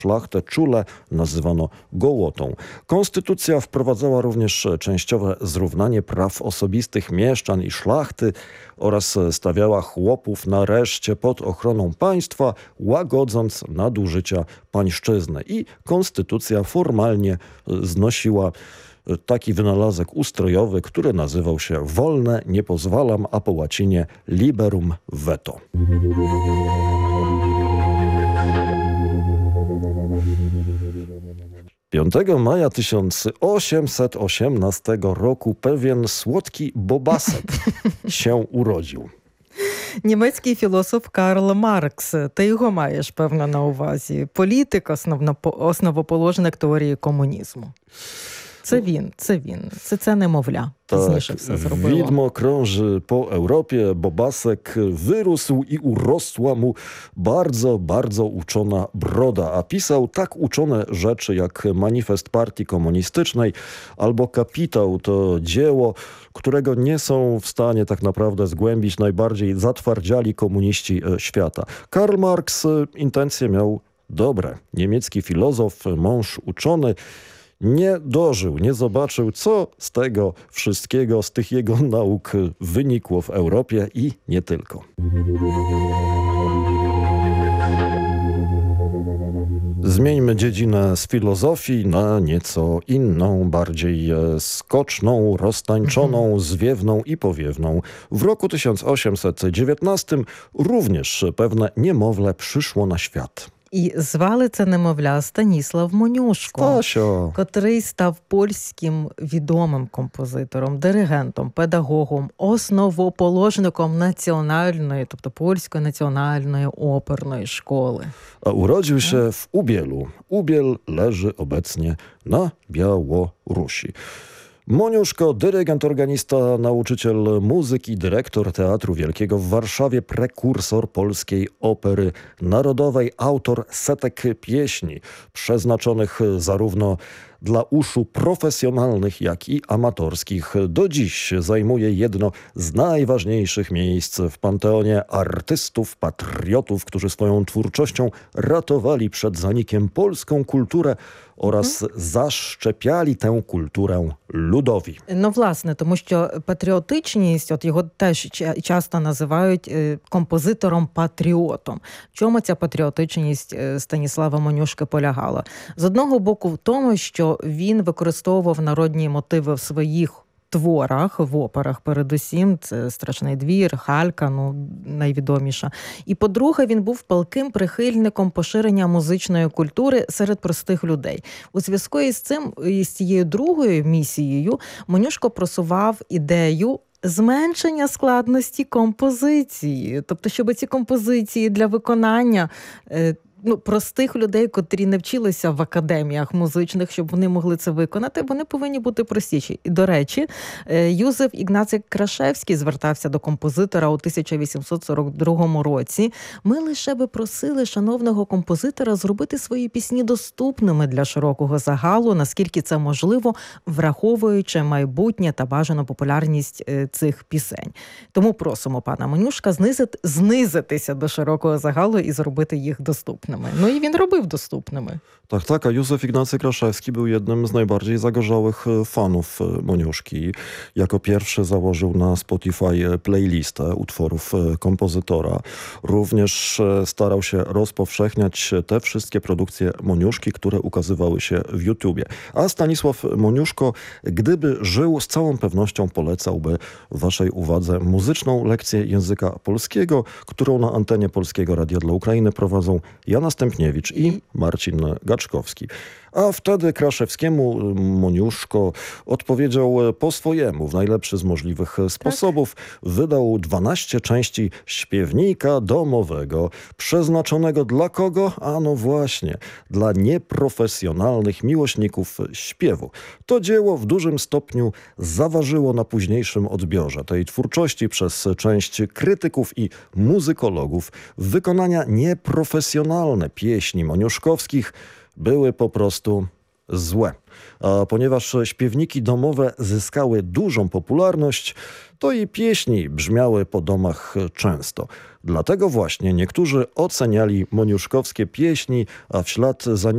szlachtę czule nazywano gołotą. Konstytucja wprowadzała również częściowe zrównanie praw osobistych mieszczan i szlachty oraz stawiała chłopów nareszcie pod ochroną państwa, łagodząc nadużycia pańszczyzny. I konstytucja formalnie znosiła taki wynalazek ustrojowy, który nazywał się wolne nie pozwalam, a po łacinie liberum veto. 5 maja 1818 roku pewien słodki bobasek się urodził. Німецький філософ Карл Маркс, ти його маєш, певно, на увазі. Політик, основоположник теорії комунізму. Це він. Це немовля. Пізніше все зробило. Widmo krąży po Europie. Bobasek wyrósł i urosła mu bardzo, bardzo uczona broda. A pisał tak uczone rzeczy jak Manifest Partii Komunistycznej albo Kapitał. To dzieło, którego nie są w stanie tak naprawdę zgłębić najbardziej zatwardziali komuniści świata. Karl Marx intencje miał dobre. Niemiecki filozof, mąż uczony, nie dożył, nie zobaczył, co z tego wszystkiego, z tych jego nauk wynikło w Europie i nie tylko. Zmieńmy dziedzinę z filozofii na nieco inną, bardziej skoczną, roztańczoną, zwiewną i powiewną. W roku 1819 również pewne niemowlę przyszło na świat. І звали це немовля Станіслав Монюшко, Стасьо, котрий став польським відомим композитором, диригентом, педагогом, основоположником національної, тобто польської національної оперної szkoły. A urodził się w Ubielu. Ubiel leży obecnie na Białorusi. Moniuszko, dyrygent, organista, nauczyciel muzyki, dyrektor Teatru Wielkiego w Warszawie, prekursor polskiej opery narodowej, autor setek pieśni przeznaczonych zarówno dla uszu profesjonalnych, jak i amatorskich. Do dziś zajmuje jedno z najważniejszych miejsc w panteonie artystów, patriotów, którzy swoją twórczością ratowali przed zanikiem polską kulturę oraz zaszczepiali tę kulturę ludowi. Ну, власне, тому що патріотичність, от його теж часто називають композитором-патріотом. В чому ця патріотичність Станіслава Монюшки полягала? З одного боку в тому, що він використовував народні мотиви в своїх творах, в операх передусім, це «Страшний двір», «Халька», найвідоміша. І, по-друге, він був палким прихильником поширення музичної культури серед простих людей. У зв'язку із цим, із цією другою місією, Монюшко просував ідею зменшення складності композиції. Тобто, щоб ці композиції для виконання простих людей, котрі не вчилися в академіях музичних, щоб вони могли це виконати, вони повинні бути простіші. І, до речі, Юзеф Ігнацик Крашевський звертався до композитора у 1842 році. Ми лише би просили шановного композитора зробити свої пісні доступними для широкого загалу, наскільки це можливо, враховуючи майбутнє та бажану популярність цих пісень. Тому просимо пана Монюшка знизитися до широкого загалу і зробити їх доступними. No i він робив dostępnymi. Tak, a Józef Ignacy Kraszewski był jednym z najbardziej zagorzałych fanów Moniuszki. Jako pierwszy założył na Spotify playlistę utworów kompozytora. Również starał się rozpowszechniać te wszystkie produkcje Moniuszki, które ukazywały się w YouTubie. A Stanisław Moniuszko, gdyby żył, z całą pewnością polecałby waszej uwadze muzyczną lekcję języka polskiego, którą na antenie Polskiego Radia dla Ukrainy prowadzą Jana Stępniewicz i Marcin Gaczkowski. A wtedy Kraszewskiemu Moniuszko odpowiedział po swojemu, w najlepszy z możliwych sposobów. Wydał 12 części śpiewnika domowego, przeznaczonego dla kogo? A no właśnie, dla nieprofesjonalnych miłośników śpiewu. To dzieło w dużym stopniu zaważyło na późniejszym odbiorze tej twórczości przez część krytyków i muzykologów. Wykonania nieprofesjonalne pieśni moniuszkowskich były po prostu złe. A ponieważ śpiewniki domowe zyskały dużą popularność, to i pieśni brzmiały po domach często. Dlatego właśnie niektórzy oceniali moniuszkowskie pieśni, a w ślad za